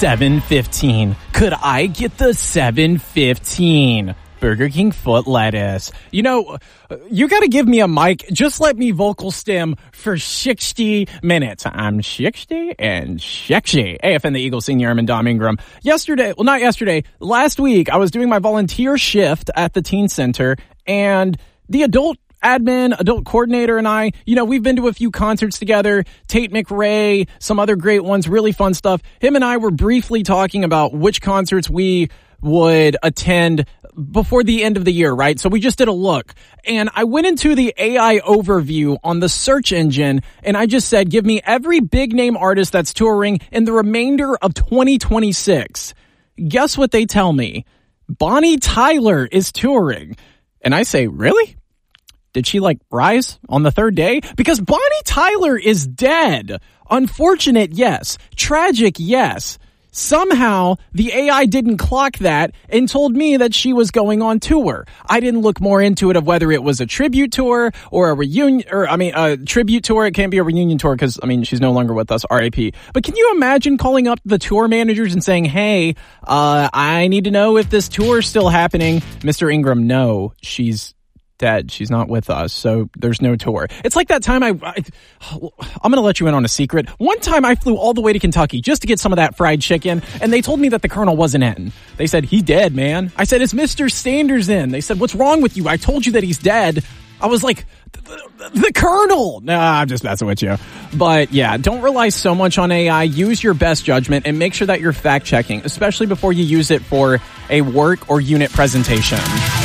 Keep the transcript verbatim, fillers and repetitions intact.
seven fifteen. Could I get the seven fifteen? Burger King foot lettuce. You know, you gotta give me a mic. Just let me vocal stem for sixty minutes. I'm sixty and sexy. A F N the Eagles senior airman Dom Ingram. Yesterday, well not yesterday, last week, I was doing my volunteer shift at the teen center, and the adult admin, adult coordinator and I, you know, we've been to a few concerts together, Tate McRae, some other great ones, really fun stuff. Him and I were briefly talking about which concerts we would attend before the end of the year, right? So we just did a look, and I went into the A I overview on the search engine, and I just said, give me every big name artist that's touring in the remainder of twenty twenty-six. Guess what they tell me? Bonnie Tyler is touring. And I say, really? Did she, like, rise on the third day? Because Bonnie Tyler is dead. Unfortunate, yes. Tragic, yes. Somehow, the A I didn't clock that and told me that she was going on tour. I didn't look more into it of whether it was a tribute tour or a reunion, or, I mean, a tribute tour. It can't be a reunion tour because, I mean, she's no longer with us, R I P. But can you imagine calling up the tour managers and saying, hey, uh, I need to know if this tour is still happening? Mister Ingram, no, she's dead. She's not with us, so there's no tour. It's like that time I, I I'm going to let you in on a secret. One time I flew all the way to Kentucky just to get some of that fried chicken, and they told me that the Colonel wasn't in. They said, he's dead, man. I said, is Mister Sanders in? They said, what's wrong with you? I told you that he's dead. I was like, the, the, the Colonel. Nah, I'm just messing with you. But yeah, don't rely so much on A I. Use your best judgment and make sure that you're fact checking, especially before you use it for a work or unit presentation.